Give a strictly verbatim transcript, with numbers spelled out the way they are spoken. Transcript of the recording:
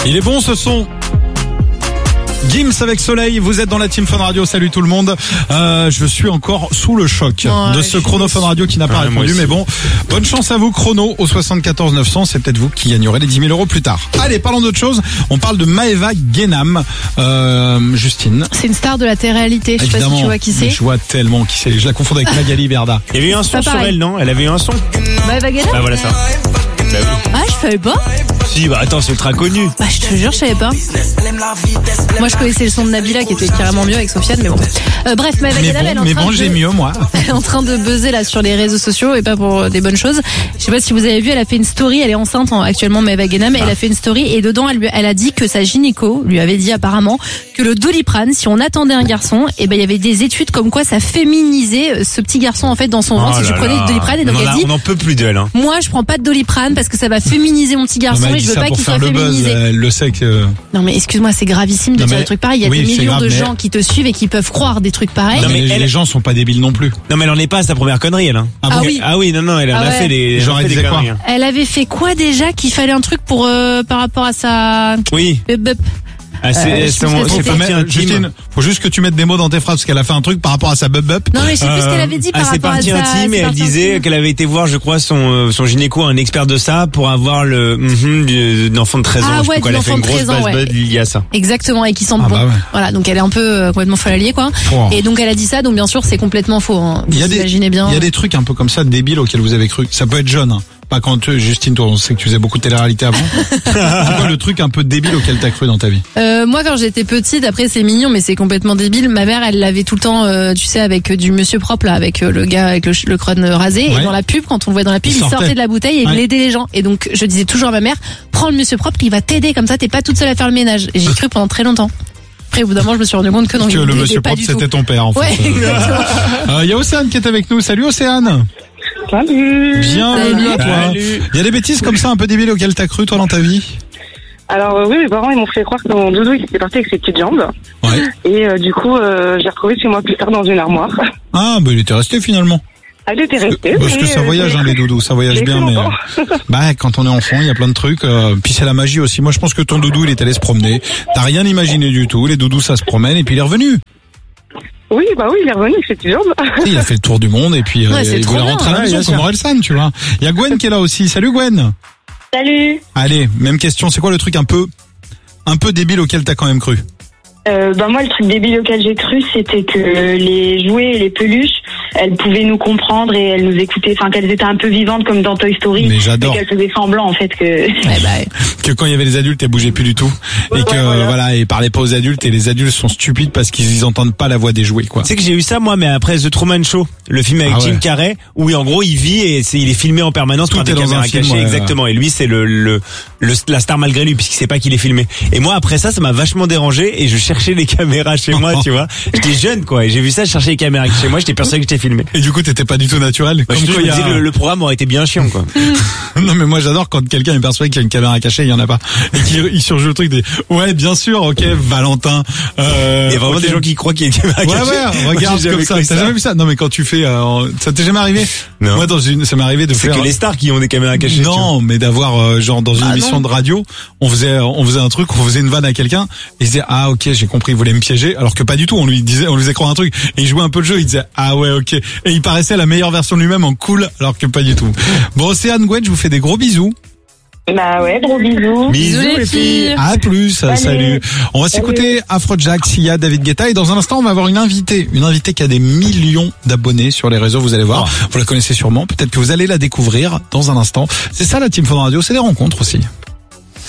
Il est bon ce son. Gims avec Soleil, vous êtes dans la Team Fun Radio, salut tout le monde. Euh, je suis encore sous le choc ouais, de ce chrono Fun Radio qui n'a pas ouais, répondu, mais bon, bonne chance à vous chrono au soixante-quatorze neuf cents, c'est peut-être vous qui gagnerez les dix mille euros plus tard. Allez, parlons d'autre chose, on parle de Maëva Guénam, euh, Justine. C'est une star de la télé-réalité, je sais pas si tu vois qui c'est. Je vois tellement qui c'est, je la confonds avec Magali Berda. Il y avait eu un son sur elle, non? Elle avait eu un son. Maëva Guénam? Bah voilà ça. Bah, oui. Ah, je savais pas. Si, bah attends, c'est ultra connu. Bah je te jure, je savais pas. Moi je connaissais le son de Nabila qui était carrément mieux avec Sofiane, mais bon. Euh, bref, Maëva Guénam, bon, elle est en mais train bon, de... j'ai mieux moi. Elle est en train de buzzer là sur les réseaux sociaux et pas pour des bonnes choses. Je sais pas si vous avez vu, elle a fait une story, elle est enceinte actuellement Maëva Guénam, ah. Elle a fait une story et dedans elle, lui, elle a dit que sa gynéco lui avait dit apparemment que le Doliprane, si on attendait un garçon, et ben il y avait des études comme quoi ça féminisait ce petit garçon en fait dans son ventre oh si tu prenais du Doliprane, et donc elle a, dit on en peut plus d'elle. Hein. Moi je prends pas de Doliprane parce que ça va féminiser mon petit garçon et je veux pas qu'il soit féminisé. Buzz, elle le sait que... Non mais excuse-moi, c'est gravissime de non, dire des trucs pareils. Il y a oui, des millions grave, de mais... gens qui te suivent et qui peuvent croire des trucs pareils. Non, mais les, elle... les gens sont pas débiles non plus. Non mais elle en est pas à sa première connerie elle. Hein. Ah, ah oui. Ah oui, non non, elle en ah a ouais. fait des. Genre elle disait quoi? Elle avait fait quoi déjà qu'il fallait un truc pour euh, par rapport à sa. Oui. Bup, bup. Ah, c'est euh, c'est parti intime. Justine, faut juste que tu mettes des mots dans tes phrases parce qu'elle a fait un truc par rapport à sa bub bup. Non mais je sais plus ce qu'elle avait dit par ah, rapport à ça. C'est parti intime et elle disait qu'elle avait été voir, je crois, son son gynéco, un expert de ça, pour avoir le mm-hmm, d'un enfant de treize ans. Ah ouais, elle a fait une grosse base ouais. liée à ça. Exactement, et qui sent ah bon. Bah ouais. Voilà, donc elle est un peu euh, complètement folle alliée quoi. Oh. Et donc elle a dit ça, donc bien sûr c'est complètement faux. Hein. Il y a des, imaginez bien. Il y a des trucs un peu comme ça débiles auxquels vous avez cru. Ça peut être jeune. Hein. Pas quand tu, Justine, toi, on sait que tu faisais beaucoup de télé-réalité avant. C'est quoi le truc un peu débile auquel t'as cru dans ta vie? euh, Moi, quand j'étais petite, après c'est mignon, mais c'est complètement débile. Ma mère, elle l'avait tout le temps, euh, tu sais, avec du Monsieur Propre là, avec euh, le gars avec le, le crâne rasé. Ouais. Et dans la pub, quand on le voit dans la pub, il, il sortait de la bouteille et ouais. il aidait les gens. Et donc, je disais toujours à ma mère, prends le Monsieur Propre, il va t'aider comme ça, t'es pas toute seule à faire le ménage. Et j'y cru pendant très longtemps. Après, au bout d'un moment, je me suis rendu compte que non, que il le Monsieur Propre, c'était ton père, en fait. Ouais, exactement. Il euh, y a Océane qui est avec nous. Salut Océane. Salut. Bienvenue à toi. Il y a des bêtises comme ça un peu débiles auxquelles t'as cru toi dans ta vie? Alors euh, oui, mes parents ils m'ont fait croire que mon doudou il était parti avec ses petites jambes. Ouais. Et euh, du coup, euh, j'ai retrouvé chez moi plus tard dans une armoire. Ah, bah il était resté finalement. Ah, il était resté. Parce, parce que ça voyage, euh, hein, les doudous, ça voyage bien, mais euh, bah quand on est enfant, il y a plein de trucs. Euh, puis c'est la magie aussi. Moi, je pense que ton doudou, il est allé se promener. T'as rien imaginé du tout. Les doudous, ça se promène, et puis il est revenu. Oui, bah oui, il est revenu, il fait toujours. Il a fait le tour du monde et puis ouais, euh, il voulait rentrer à la maison comme Orelsan, tu vois. Il y a Gwen qui est là aussi. Salut Gwen. Salut. Allez, même question. C'est quoi le truc un peu, un peu débile auquel t'as quand même cru? Euh, bah moi, le truc débile auquel j'ai cru, c'était que les jouets et les peluches, elles pouvaient nous comprendre et elles nous écoutaient, enfin qu'elles étaient un peu vivantes comme dans Toy Story. Mais j'adore. Et qu'elles faisaient semblant en fait que. Ouais, bah, que quand il y avait les adultes, elles bougeaient plus du tout et ouais, que voilà. voilà, et parlaient pas aux adultes et les adultes sont stupides parce qu'ils entendent pas la voix des jouets quoi. Tu sais que j'ai eu ça moi, mais après The Truman Show, le film avec ah ouais. Jim Carrey, où en gros il vit et c'est, il est filmé en permanence tout par des caméras cachées, film, ouais, exactement. Ouais. Et lui c'est le, le le la star malgré lui puisqu'il sait pas qu'il est filmé. Et moi après ça, ça m'a vachement dérangé et je cherchais les caméras chez moi, tu vois. J'étais jeune quoi et j'ai vu ça, je cherchais les caméras chez moi, j'étais persuadé que j'étais filmé. Et du coup t'étais pas du tout naturel. Bah, comme je me disais que le, le programme aurait été bien chiant quoi. Non mais moi j'adore quand quelqu'un est persuadé qu'il y a une caméra cachée, il y en a pas. Et qu'il il surjoue le truc des ouais bien sûr, ok Valentin. Euh, il y a vraiment okay. des gens qui croient qu'il y a une caméra cachée. Ouais ouais, regarde comme ça. T'as ça. jamais vu ça? Non mais quand tu fais, euh, ça t'est jamais arrivé? Non. Moi dans une, ça m'est arrivé de c'est faire. C'est que les stars qui ont des caméras cachées. Non mais d'avoir euh, genre dans une ah, émission non. de radio, on faisait on faisait un truc, on faisait une vanne à quelqu'un et il disait ah ok j'ai compris, il voulait me piéger, alors que pas du tout. On lui disait, on lui faisait croire un truc et il jouait un peu le jeu, il disait ah ouais ok et il paraissait la meilleure version de lui-même en cool, alors que pas du tout. Bon Océane, Gwen, je vous fais des gros bisous. Bah ouais, gros bisous. Bisous les filles. À plus, salut. salut. On va salut. s'écouter Afrojack, Sia, David Guetta et dans un instant on va avoir une invitée, une invitée qui a des millions d'abonnés sur les réseaux, vous allez voir. Oh. Vous la connaissez sûrement, peut-être que vous allez la découvrir dans un instant. C'est ça la Team Fun Radio, c'est des rencontres aussi.